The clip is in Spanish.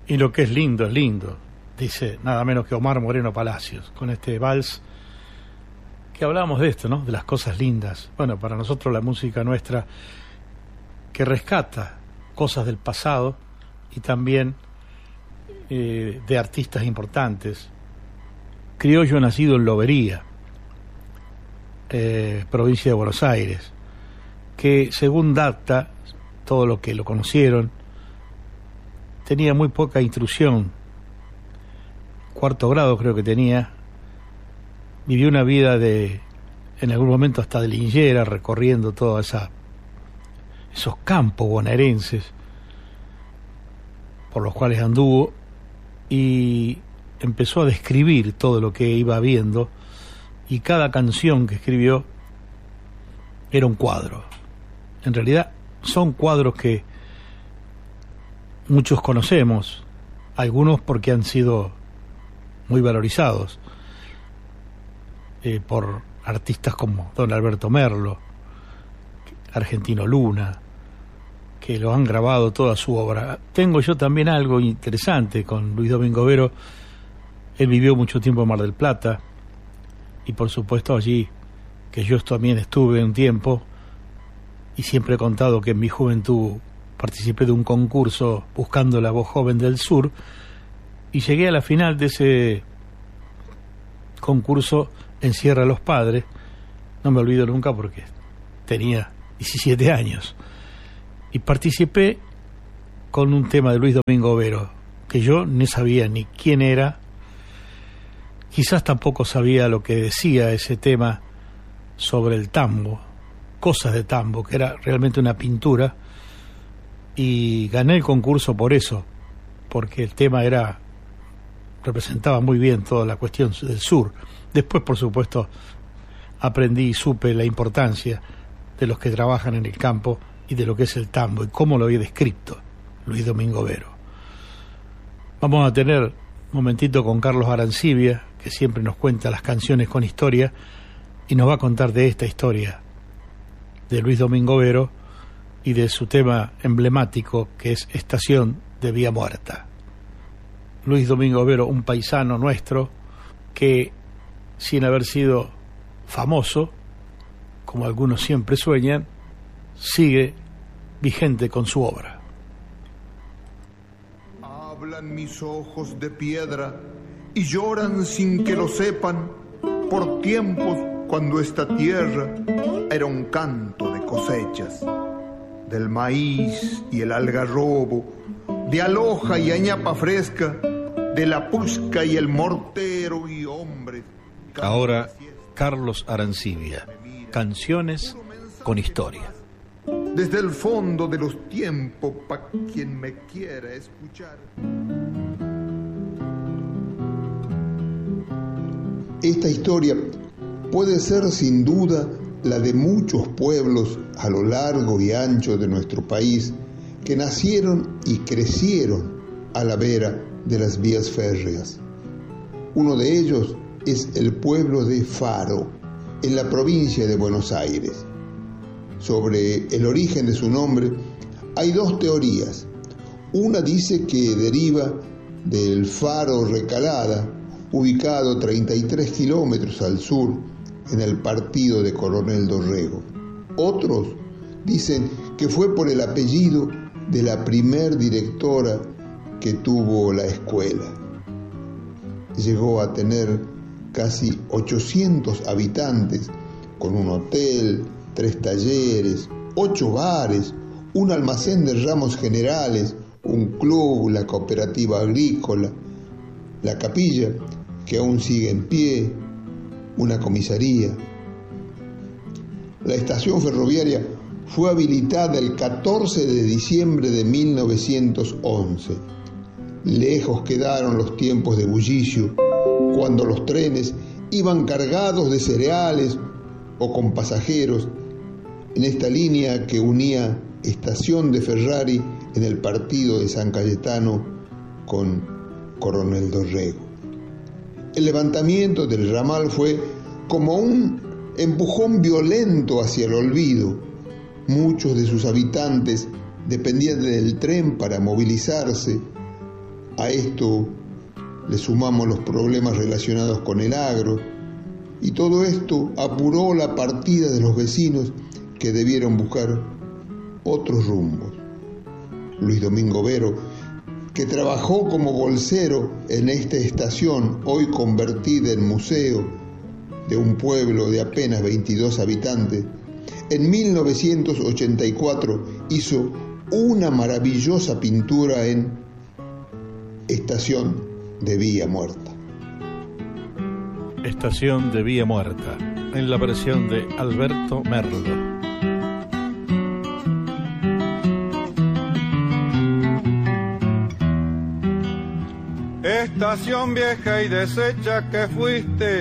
Y lo que es lindo, dice nada menos que Omar Moreno Palacios, con este vals que hablábamos de esto, ¿no? De las cosas lindas. Bueno, para nosotros la música nuestra que rescata cosas del pasado y también de artistas importantes. Criollo nacido en Lobería, provincia de Buenos Aires, que según data, todo lo que lo conocieron, tenía muy poca instrucción, 4º grado creo que tenía, vivió una vida en algún momento hasta de linchera, recorriendo todos esos campos bonaerenses por los cuales anduvo, y empezó a describir todo lo que iba viendo, y cada canción que escribió era un cuadro. En realidad son cuadros que muchos conocemos, algunos porque han sido muy valorizados por artistas como don Alberto Merlo, Argentino Luna, que lo han grabado toda su obra. Tengo yo también algo interesante con Luis Domingo Vero. Él vivió mucho tiempo en Mar del Plata, y por supuesto allí, que yo también estuve un tiempo, y siempre he contado que en mi juventud participé de un concurso buscando la voz joven del sur, y llegué a la final de ese concurso en Sierra de los Padres. No me olvido nunca porque tenía 17 años, y participé con un tema de Luis Domingo Vero, que yo no sabía ni quién era, quizás tampoco sabía lo que decía ese tema sobre el tambo, cosas de tambo, que era realmente una pintura, y gané el concurso por eso, porque el tema representaba muy bien toda la cuestión del sur. Después, por supuesto, aprendí y supe la importancia de los que trabajan en el campo y de lo que es el tambo y cómo lo había descrito Luis Domingo Vero. Vamos a tener un momentito con Carlos Arancibia, que siempre nos cuenta las canciones con historia, y nos va a contar de esta historia de Luis Domingo Vero y de su tema emblemático, que es Estación de Vía Muerta. Luis Domingo Vero, un paisano nuestro que, sin haber sido famoso, como algunos siempre sueñan, sigue vigente con su obra. Hablan mis ojos de piedra y lloran sin que lo sepan por tiempos cuando esta tierra era un canto de cosechas, del maíz y el algarrobo, de aloja y añapa fresca, de la pusca y el mortero y hombres. Ahora, Carlos Arancibia, canciones con historia. Desde el fondo de los tiempos, pa' quien me quiera escuchar. Esta historia puede ser sin duda la de muchos pueblos a lo largo y ancho de nuestro país que nacieron y crecieron a la vera de las vías férreas. Uno de ellos es el pueblo de Faro, en la provincia de Buenos Aires. Sobre el origen de su nombre hay dos teorías. Una dice que deriva del Faro Recalada, ubicado 33 kilómetros al sur, en el partido de Coronel Dorrego. Otros dicen que fue por el apellido de la primer directora que tuvo la escuela. Llegó a tener casi 800 habitantes, con un hotel, 3 talleres, 8 bares, un almacén de ramos generales, un club, la cooperativa agrícola, la capilla, que aún sigue en pie, una comisaría. La estación ferroviaria fue habilitada el 14 de diciembre de 1911. Lejos quedaron los tiempos de bullicio, cuando los trenes iban cargados de cereales o con pasajeros en esta línea que unía Estación de Ferrari en el partido de San Cayetano con Coronel Dorrego. El levantamiento del ramal fue como un empujón violento hacia el olvido. Muchos de sus habitantes dependían del tren para movilizarse. A esto le sumamos los problemas relacionados con el agro, y todo esto apuró la partida de los vecinos que debieron buscar otros rumbos. Luis Domingo Vero, que trabajó como bolsero en esta estación, hoy convertida en museo de un pueblo de apenas 22 habitantes, en 1984 hizo una maravillosa pintura en Estación de Vía Muerta. Estación de Vía Muerta, en la versión de Alberto Merlo. Estación vieja y deshecha que fuiste,